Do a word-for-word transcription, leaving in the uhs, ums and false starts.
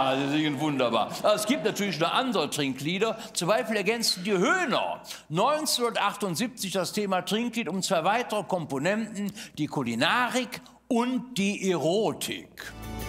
Ja, Sie singen wunderbar. Es gibt natürlich noch andere Trinklieder. Zum Beispiel ergänzten die Höhner neunzehnhundertachtundsiebzig das Thema Trinklied um zwei weitere Komponenten, die Kulinarik und die Erotik.